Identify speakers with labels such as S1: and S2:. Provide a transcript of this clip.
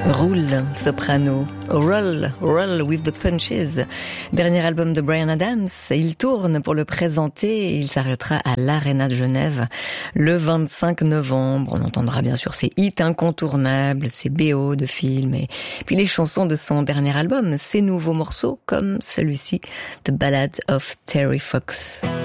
S1: Roule, soprano. Roll, roll with the punches. Dernier album de Bryan Adams. Il tourne pour le présenter et il s'arrêtera à l'Arena de Genève le 25 novembre. On entendra bien sûr ses hits incontournables, ses BO de films et puis les chansons de son dernier album, ses nouveaux morceaux comme celui-ci, The Ballad of Terry Fox.